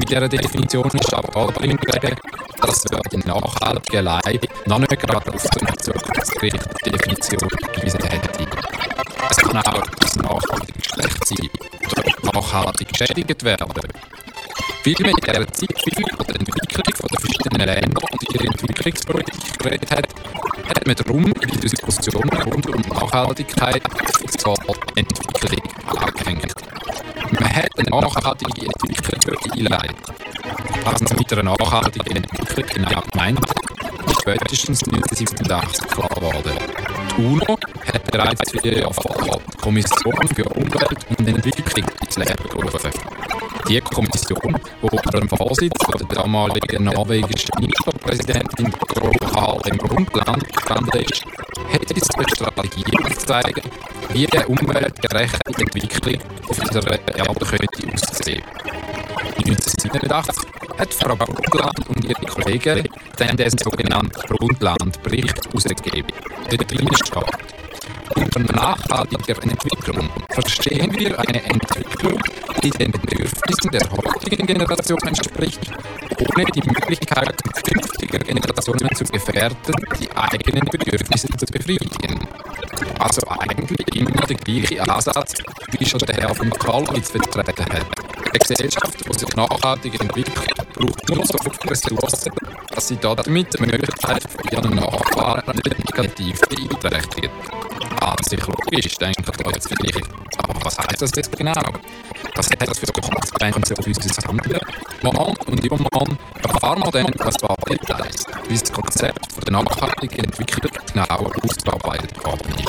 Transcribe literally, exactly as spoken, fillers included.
mit dieser Definition ist aber auch drin gelegen, dass wir die nachhaltige allein noch nicht gerade auf so eine zukunftsgerichtete Definition gewiesen hätte. Es kann auch etwas nachhaltig schlecht sein oder nachhaltig geschädigt werden. Weil man in dieser Zeit viel von der Entwicklung der verschiedenen Länder und ihrer Entwicklungspolitik geredet hat, hat man darum in die Diskussionen rund um Nachhaltigkeit das Wort Entwicklung angehängt. Man hat eine nachhaltige Entwicklung eingeleitet. Was man mit einer nachhaltigen Entwicklung genau gemeint hat, ist spätestens neunzehnhundertsiebenundachtzig klar geworden. Die UNO hat bereits vier Jahre vorher die Kommission für Umwelt und Entwicklung ins Leben gerufen. Die Kommission, die unter dem Vorsitz der damaligen norwegischen Ministerpräsidentin Gro Harlem Brundtland gestanden ist, hat jetzt Strategien aufzuzeigen, wie eine umweltgerechte Entwicklung auf unserer Erde könnte aussehen. neunzehnhundertsiebenundachtzig hat Frau Brundtland und ihre Kollegen dann den sogenannten Brundtland-Bericht herausgegeben. Dort drin steht: unter nachhaltiger Entwicklung verstehen wir eine Entwicklung, die den Bedürfnissen der heutigen Generation entspricht, ohne die Möglichkeit künftiger Generationen zu gefährden, die eigenen Bedürfnisse zu befriedigen. Also eigentlich immer der gleiche Ansatz, wie schon der Herr von Karlowitz vertreten hat. Eine Gesellschaft, die sich nachhaltig entwickelt, braucht nur so viele Ressourcen, dass sie damit die Möglichkeit von ihren Nachfahren nicht negativ beeinträchtigt. An sich logisch, denkt ihr jetzt vielleicht. Aber was heisst das jetzt genau? Was hat das für Konsequenzen auf unser Handeln? Morgen und übermorgen erfahren wir dann, was Wahrheit heisst, wie das Konzept der nachhaltigen Entwicklung genau ausgearbeitet worden ist.